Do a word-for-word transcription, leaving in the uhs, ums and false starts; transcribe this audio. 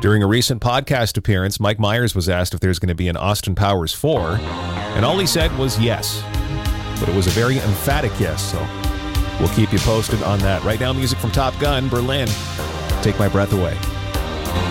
During a recent podcast appearance, Mike Myers was asked if there's going to be an Austin Powers four, and all he said was yes. But it was a very emphatic yes, so we'll keep you posted on that. Right now, music from Top Gun, Berlin. Take My Breath Away.